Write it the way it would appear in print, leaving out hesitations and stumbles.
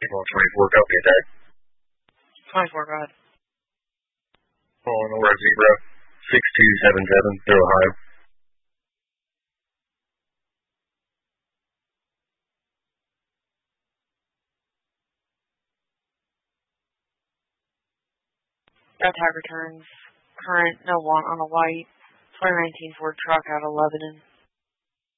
on 24, copy attack. 24, go ahead. On the word Zebra, 6277, through Ohio. Attack returns. Current, no want on a white. 2019 Ford truck out of Lebanon.